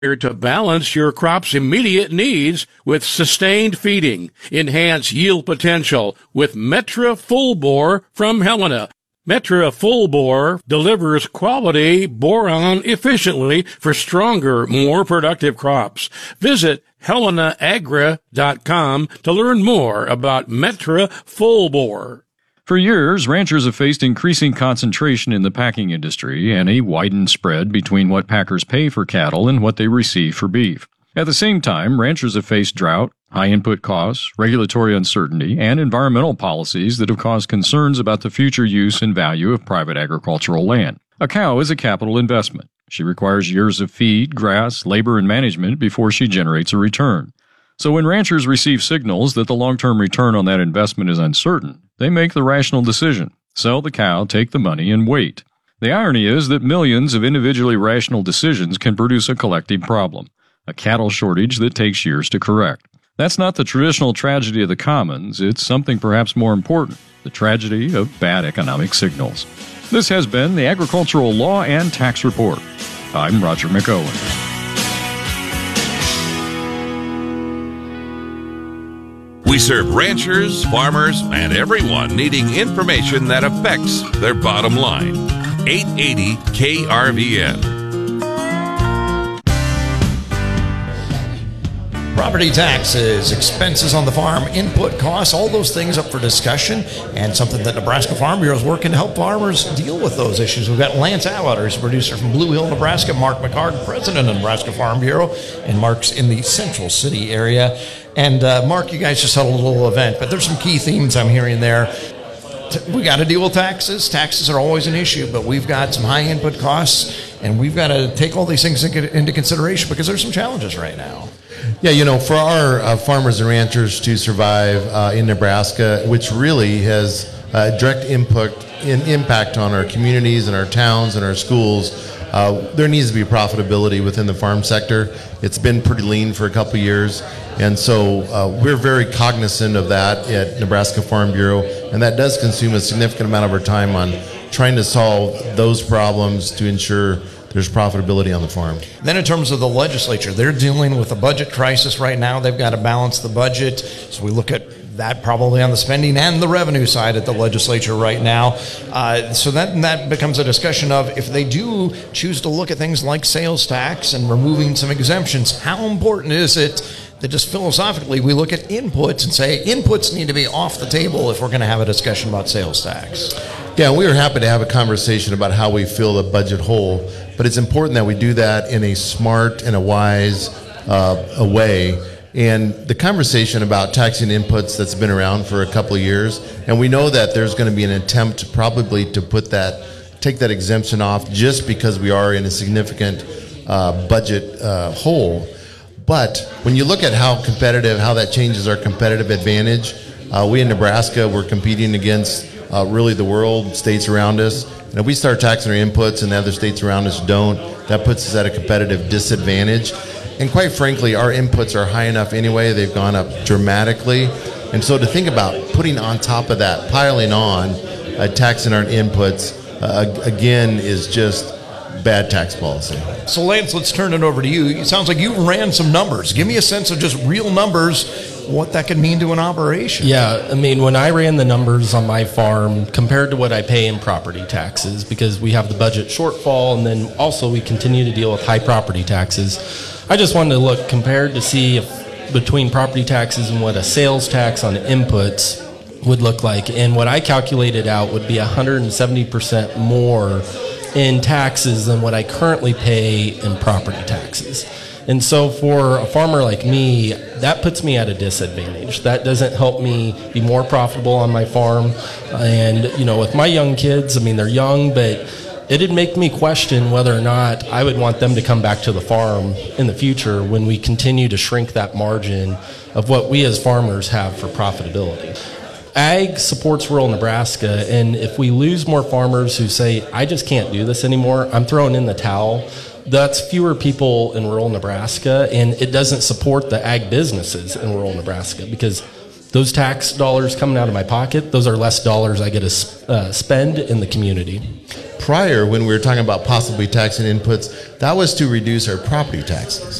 to balance your crop's immediate needs with sustained feeding. Enhance yield potential with Metra Full Bore from Helena. Metra Full Bore delivers quality boron efficiently for stronger, more productive crops. Visit HelenaAgra.com to learn more about Metra Full Bore. For years, ranchers have faced increasing concentration in the packing industry and a widened spread between what packers pay for cattle and what they receive for beef. At the same time, ranchers have faced drought, high input costs, regulatory uncertainty, and environmental policies that have caused concerns about the future use and value of private agricultural land. A cow is a capital investment. She requires years of feed, grass, labor, and management before she generates a return. So when ranchers receive signals that the long-term return on that investment is uncertain, they make the rational decision: sell the cow, take the money, and wait. The irony is that millions of individually rational decisions can produce a collective problem, a cattle shortage that takes years to correct. That's not the traditional tragedy of the commons. It's something perhaps more important, the tragedy of bad economic signals. This has been the Agricultural Law and Tax Report. I'm Roger McOwen. We serve ranchers, farmers, and everyone needing information that affects their bottom line. 880 KRVN. Property taxes, expenses on the farm, input costs, all those things up for discussion, and something that Nebraska Farm Bureau is working to help farmers deal with those issues. We've got Lance Atwater, who's a producer from Blue Hill, Nebraska, Mark McCard, president of Nebraska Farm Bureau, and Mark's in the Central City area. And Mark, you guys just had a little event, but there's some key themes I'm hearing there. We got to deal with taxes. Taxes are always an issue, but we've got some high input costs, and we've got to take all these things into consideration because there's some challenges right now. Yeah, for our farmers and ranchers to survive in Nebraska, which really has direct impact on our communities and our towns and our schools, there needs to be profitability within the farm sector. It's been pretty lean for a couple of years, and so we're very cognizant of that at Nebraska Farm Bureau, and that does consume a significant amount of our time on trying to solve those problems to ensure there's profitability on the farm. Then in terms of the legislature, they're dealing with a budget crisis right now. They've got to balance the budget. So we look at that probably on the spending and the revenue side at the legislature right now. So that becomes a discussion of if they do choose to look at things like sales tax and removing some exemptions, how important is it that just philosophically we look at inputs and say inputs need to be off the table if we're going to have a discussion about sales tax? Yeah, we are happy to have a conversation about how we fill the budget hole, but it's important that we do that in a smart and a wise way. And the conversation about taxing inputs that's been around for a couple of years, and we know that there's going to be an attempt probably to take that exemption off just because we are in a significant budget hole. But when you look at how that changes our competitive advantage, we in Nebraska, we're competing against really the world, states around us. And if we start taxing our inputs and the other states around us don't, that puts us at a competitive disadvantage. And quite frankly, our inputs are high enough anyway. They've gone up dramatically. And so to think about putting on top of that, piling on, taxing our inputs, again, is just bad tax policy. So Lance, let's turn it over to you. It sounds like you ran some numbers. Give me a sense of just real numbers, what that could mean to an operation. Yeah, I mean, when I ran the numbers on my farm compared to what I pay in property taxes, because we have the budget shortfall and then also we continue to deal with high property taxes, I just wanted to look compared to see if between property taxes and what a sales tax on inputs would look like. And what I calculated out would be 170% more in taxes than what I currently pay in property taxes. And so for a farmer like me, that puts me at a disadvantage. That doesn't help me be more profitable on my farm. And, with my young kids, I mean, they're young, but it'd make me question whether or not I would want them to come back to the farm in the future when we continue to shrink that margin of what we as farmers have for profitability. Ag supports rural Nebraska, and if we lose more farmers who say, I just can't do this anymore, I'm throwing in the towel, that's fewer people in rural Nebraska, and it doesn't support the ag businesses in rural Nebraska because those tax dollars coming out of my pocket, those are less dollars I get to spend in the community. prior, when we were talking about possibly taxing inputs, that was to reduce our property taxes.